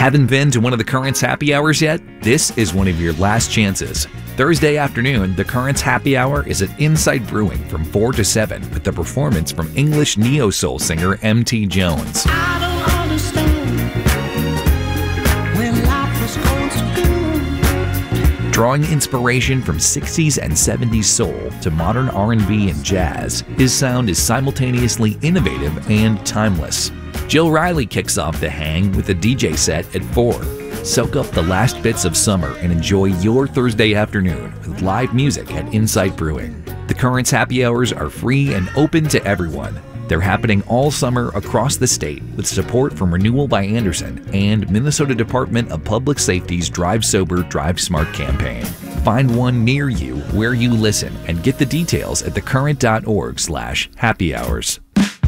Haven't been to one of the Currents happy hours yet? This is one of your last chances. Thursday afternoon, the Currents happy hour is at Insight Brewing from 4 to 7 with a performance from English neo-soul singer M.T. Jones. I don't understand when life was going so good. Drawing inspiration from 60s and 70s soul to modern R&B and jazz, his sound is simultaneously innovative and timeless. Jill Riley kicks off the hang with a DJ set at 4. Soak up the last bits of summer and enjoy your Thursday afternoon with live music at Insight Brewing. The Currents happy hours are free and open to everyone. They're happening all summer across the state with support from Renewal by Andersen and Minnesota Department of Public Safety's Drive Sober, Drive Smart campaign. Find one near you where you listen and get the details at thecurrent.org/happy hours.